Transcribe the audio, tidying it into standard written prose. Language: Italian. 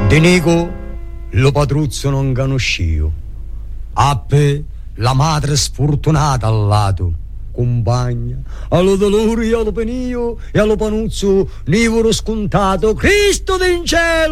Di Nico lo patruzzo non conoscio. Appe la madre sfortunata al lato. Compagna, allo dolore, allo penio e allo panuzzo, nivoro scontato, Cristo del cielo!